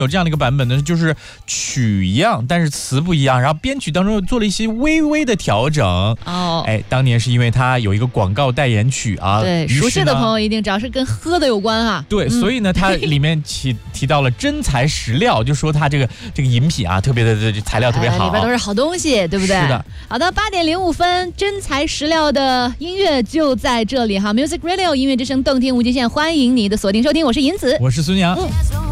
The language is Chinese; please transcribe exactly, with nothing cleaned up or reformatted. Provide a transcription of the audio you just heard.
有这样的一个版本呢，就是曲一样，但是词不一样，然后编曲当中又做了一些微微的调整。 哦， 哎，当年是因为它有一个广告代言曲啊， 对，熟悉的朋友一定只要是跟喝的有关哈。 对，嗯、所以呢，它里面提提到了真材实料，就说它这个这个饮品啊，特别的材料特别好、 哎，里边都是好东西，对不对？ 是的。 好的，八点零五分，真材实料的音乐就在这里哈 ，Music Radio 音乐之声，动听无极限，欢迎你的锁定收听，我是银子， 我是孙杨。嗯